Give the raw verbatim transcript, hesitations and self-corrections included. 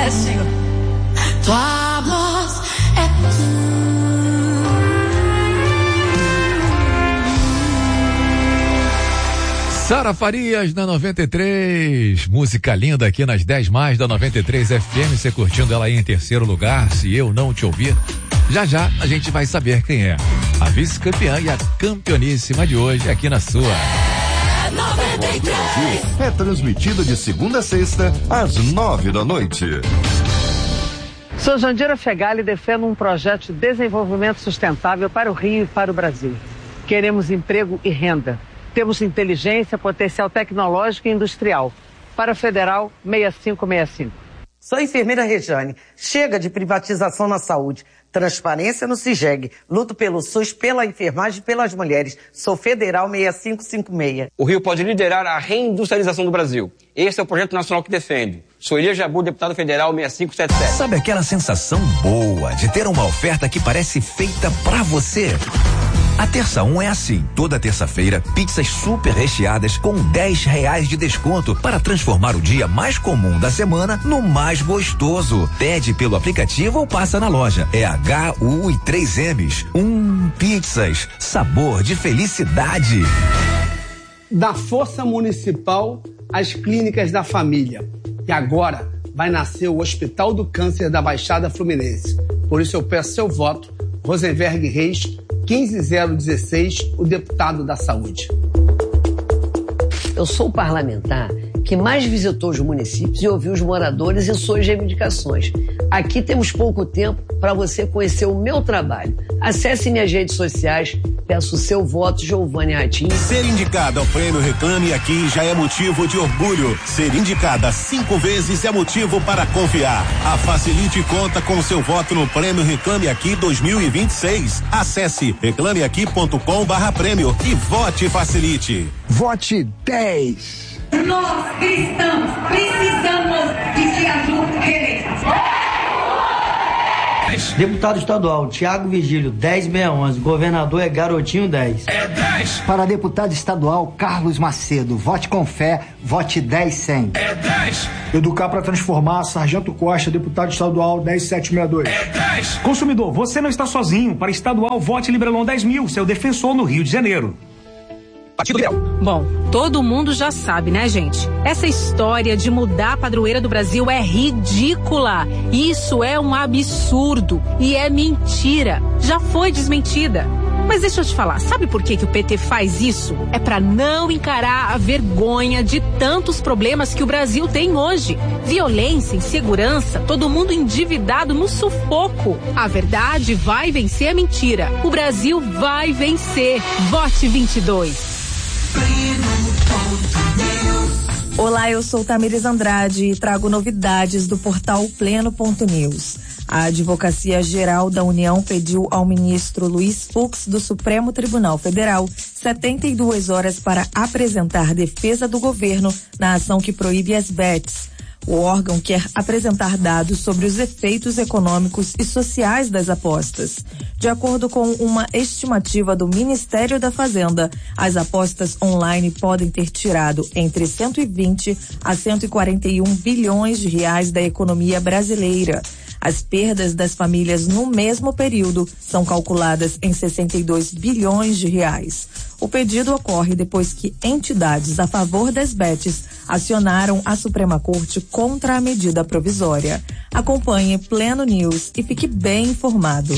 Senhor. Tua voz é Sara Farias na noventa e três, música linda aqui nas dez mais da noventa e três F M, você curtindo ela aí em terceiro lugar, Se Eu Não Te Ouvir. Já já a gente vai saber quem é a vice-campeã e a campeoníssima de hoje aqui na sua. noventa e três É transmitido de segunda a sexta às nove da noite. Sou Jandira Fegali e defendo um projeto de desenvolvimento sustentável para o Rio e para o Brasil. Queremos emprego e renda. Temos inteligência, potencial tecnológico e industrial. Para a Federal, seis cinco seis cinco. Sou a enfermeira Rejane. Chega de privatização na saúde. Transparência no CIGEG. Luto pelo SUS, pela enfermagem e pelas mulheres. Sou Federal seis cinco cinco seis. O Rio pode liderar a reindustrialização do Brasil. Esse é o projeto nacional que defendo. Sou Elias Jabu, deputado federal seis cinco sete sete. Sabe aquela sensação boa de ter uma oferta que parece feita pra você? A Terça um é assim. Toda terça-feira, pizzas super recheadas com dez reais de desconto para transformar o dia mais comum da semana no mais gostoso. Pede pelo aplicativo ou passa na loja. É H U e três M's. Hum, pizzas. Sabor de felicidade. Da Força Municipal às Clínicas da Família. E agora vai nascer o Hospital do Câncer da Baixada Fluminense. Por isso eu peço seu voto, Rosenberg Reis, quinze zero dezesseis, o deputado da Saúde. Eu sou o parlamentar que mais visitou os municípios e ouviu os moradores e suas reivindicações. Aqui temos pouco tempo para você conhecer o meu trabalho. Acesse minhas redes sociais, peço o seu voto, Giovanni Ratinho. Ser indicada ao prêmio Reclame Aqui já é motivo de orgulho. Ser indicada cinco vezes é motivo para confiar. A Facilite conta com seu voto no prêmio Reclame Aqui dois mil e vinte e seis. Acesse reclame aqui ponto com barra prêmio e vote Facilite. Vote dez. Nós cristãos precisamos de que a Ju reeleita. Deputado estadual Tiago Vigílio, dez seis onze. Governador é Garotinho, dez. É dez. Para deputado estadual Carlos Macedo, vote com fé, vote dez cem. É dez. Educar para transformar, Sargento Costa, deputado estadual dez sete seis dois. É dez. Consumidor, você não está sozinho. Para estadual, vote Librelon dez mil, seu defensor no Rio de Janeiro. Partido Liberal. Bom, todo mundo já sabe, né, gente? Essa história de mudar a padroeira do Brasil é ridícula. Isso é um absurdo e é mentira. Já foi desmentida. Mas deixa eu te falar, sabe por que que o P T faz isso? É pra não encarar a vergonha de tantos problemas que o Brasil tem hoje. Violência, insegurança, todo mundo endividado no sufoco. A verdade vai vencer a mentira. O Brasil vai vencer. Vote vinte e dois. Olá, eu sou Tamires Andrade e trago novidades do portal Pleno ponto news. A Advocacia Geral da União pediu ao ministro Luiz Fux do Supremo Tribunal Federal setenta e duas horas para apresentar defesa do governo na ação que proíbe as bets. O órgão quer apresentar dados sobre os efeitos econômicos e sociais das apostas. De acordo com uma estimativa do Ministério da Fazenda, as apostas online podem ter tirado entre cento e vinte a cento e quarenta e um bilhões de reais da economia brasileira. As perdas das famílias no mesmo período são calculadas em sessenta e dois bilhões de reais. O pedido ocorre depois que entidades a favor das bets acionaram a Suprema Corte contra a medida provisória. Acompanhe Pleno News e fique bem informado.